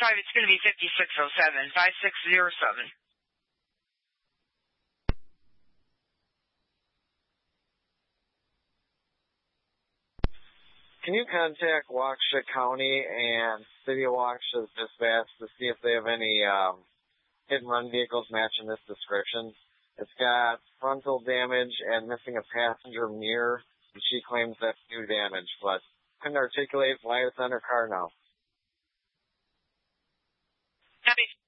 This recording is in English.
5, it's going to be 5607, 5607. Can you contact Waukesha County and City of Waukesha's dispatch to see if they have any hit-and-run vehicles matching this description? It's got frontal damage and missing a passenger mirror, and she claims that's new damage, but couldn't articulate why it's on her car now. Copy.